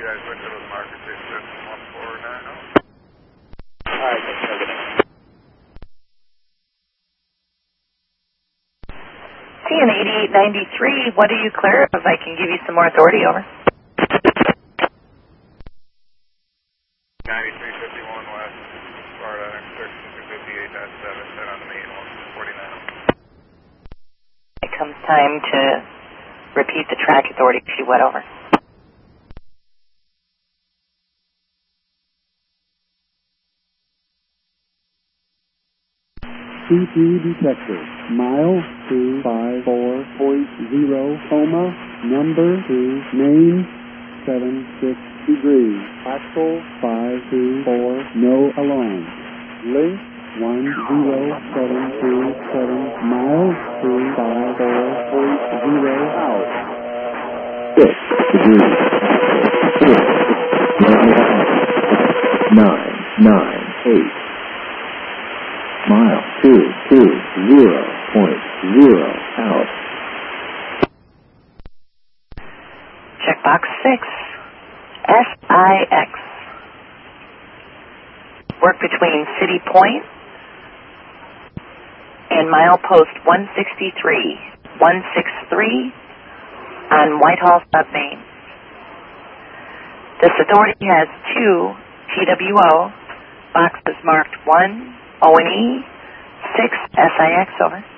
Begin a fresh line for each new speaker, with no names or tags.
guys look at those markers, they said 1490.
Alright, thanks.
CN 8893, what are you clear of? I can give you some more authority over.
9351 west, Florida, intersection 258.7, set on the main 149.
It comes time to repeat the track authority if you went over.
C3 detector, mile 254.0, coma, number 2, main 76 degrees, axle 524, no alarm, link 10727, mile 254.0 out.
6 degrees, 4, 998. Mile 220.0 out.
Checkbox 6, SIX. Work between City Point and milepost 163, 163 on Whitehall Sub Main. This authority has 2 TWO boxes marked 1 O&E, 6 SIX, over.